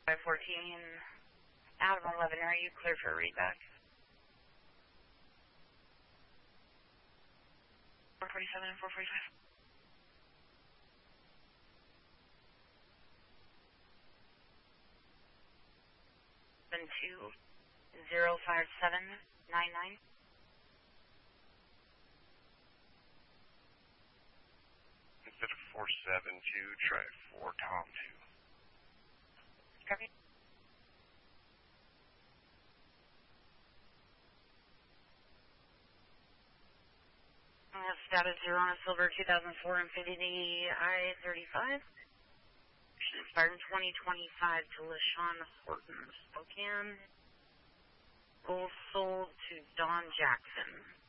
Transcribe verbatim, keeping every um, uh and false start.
five fourteen, out of eleven, are you clear for a readback? four forty-seven and four forty-five. seven two zero five seven nine nine. Instead of four seven two, try four Tom two. Copy. Uh, status zero on a silver two thousand four Infinity I thirty-five. Should expire in twenty twenty-five to LaShawn Horton, Spokane. Gold sold to Don Jackson.